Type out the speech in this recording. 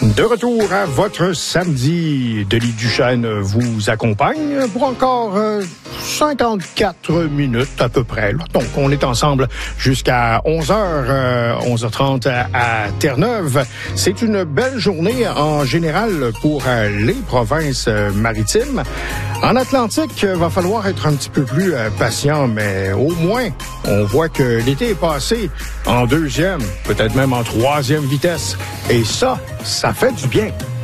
De retour à votre samedi, Denis Duchesne vous accompagne pour encore 54 minutes à peu près. Là. Donc, on est ensemble jusqu'à 11h, 11h30 à Terre-Neuve. C'est une belle journée en général pour les provinces maritimes. En Atlantique, va falloir être un petit peu plus patient, mais au moins, on voit que l'été est passé en deuxième, peut-être même en troisième vitesse. Et ça fait du bien.